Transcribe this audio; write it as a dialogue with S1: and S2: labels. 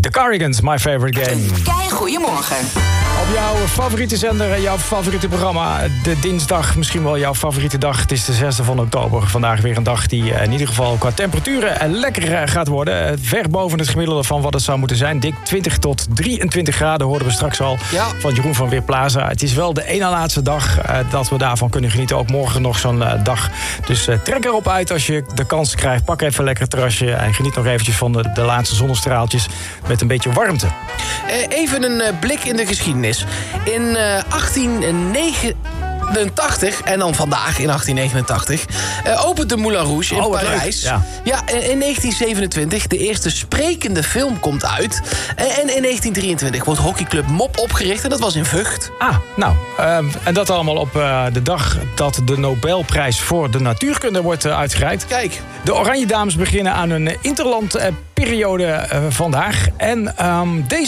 S1: The Cardigans, My Favorite Game.
S2: Goedemorgen.
S1: Op jouw favoriete zender, jouw favoriete programma. De dinsdag, misschien wel jouw favoriete dag. Het is de 6e van oktober. Vandaag weer een dag die in ieder geval qua temperaturen lekker gaat worden. Ver boven het gemiddelde van wat het zou moeten zijn. Dik 20 tot 23 graden hoorden we straks al van Jeroen van Weerplaza. Het is wel de ene laatste dag dat we daarvan kunnen genieten. Ook morgen nog zo'n dag. Dus trek erop uit als je de kans krijgt. Pak even lekker het terrasje en geniet nog eventjes van de laatste zonnestraaltjes met een beetje warmte.
S3: Even een blik in de geschiedenis. In 1889, en dan vandaag in 1889... opent de Moulin Rouge in Parijs. Ja, in 1927 de eerste sprekende film komt uit. En in 1923 wordt hockeyclub Mop opgericht. En dat was in Vught.
S1: En dat allemaal op de dag dat de Nobelprijs voor de natuurkunde wordt uitgereikt.
S3: Kijk.
S1: De Oranje Dames beginnen aan hun interlandperiode vandaag. En deze